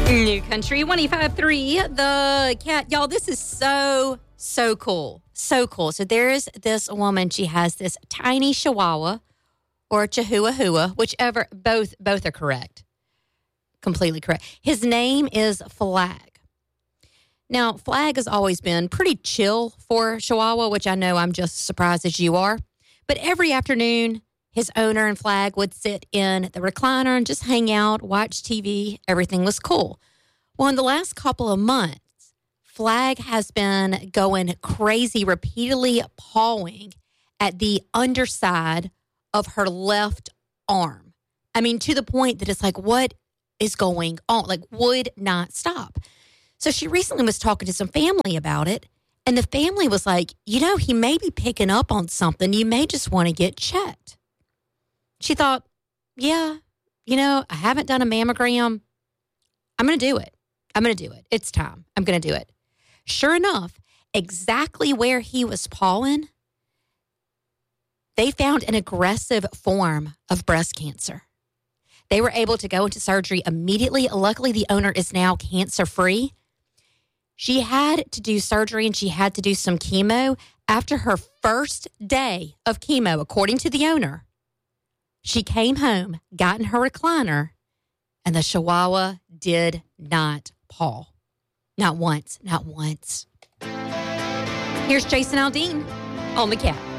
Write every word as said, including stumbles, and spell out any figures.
New Country one oh five point three, The Cat. Y'all, this is so, so cool. So cool. So there's this woman. She has this tiny chihuahua or chihuahua, whichever. Both, both are correct. Completely correct. His name is Flag. Now, Flag has always been pretty chill for Chihuahua, which I know I'm just as surprised as you are. But every afternoon, his owner and Flag would sit in the recliner and just hang out, watch T V. Everything was cool. Well, in the last couple of months, Flag has been going crazy, repeatedly pawing at the underside of her left arm. I mean, to the point that it's like, what is going on? Like, would not stop. So she recently was talking to some family about it, and the family was like, you know, he may be picking up on something. You may just want to get checked. She thought, yeah, you know, I haven't done a mammogram. I'm going to do it. I'm going to do it. It's time. I'm going to do it. Sure enough, exactly where he was pawing, they found an aggressive form of breast cancer. They were able to go into surgery immediately. Luckily, the owner is now cancer-free. She had to do surgery and she had to do some chemo. After her first day of chemo, according to the owner, she came home, got in her recliner, and the Chihuahua did not paw. Not once, not once. Here's Jason Aldean on The Cat.